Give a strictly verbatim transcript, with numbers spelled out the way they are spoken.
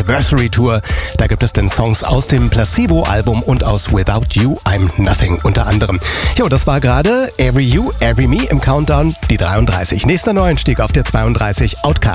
Anniversary Tour. Da gibt es denn Songs aus dem Placebo-Album und aus Without You I'm Nothing unter anderem. Jo, das war gerade Every You, Every Me im Countdown, die dreiunddreißig. Nächster Neueinstieg auf der zweiunddreißig, Outcast.